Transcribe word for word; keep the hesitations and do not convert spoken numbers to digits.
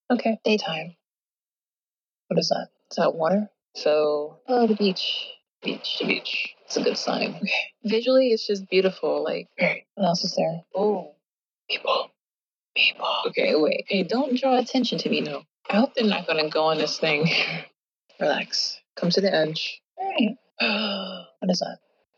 Okay, daytime. What is that? Is that water? So, oh, the beach. Beach, the beach. It's a good sign. Okay. Visually, it's just beautiful. Like, okay. What else is there? Oh, people. People. Okay, wait. Hey, don't draw attention to me, no. I hope they're not going to go on this thing. Relax. Come to the edge. All right. What is that?